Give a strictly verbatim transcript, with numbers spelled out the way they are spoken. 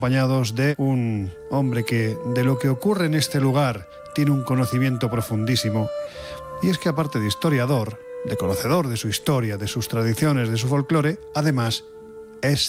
acompañados de un hombre que de lo que ocurre en este lugar tiene un conocimiento profundísimo. Y es que aparte de historiador, de conocedor de su historia, de sus tradiciones, de su folclore, además es